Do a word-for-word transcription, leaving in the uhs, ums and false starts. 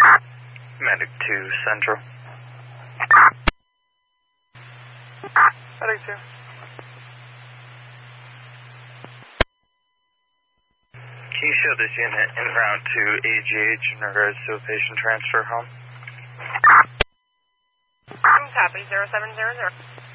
Medic two Central. Medic two. Can you show this unit en route to A G H in regards to a patient transfer home? Copy, zero seven zero zero.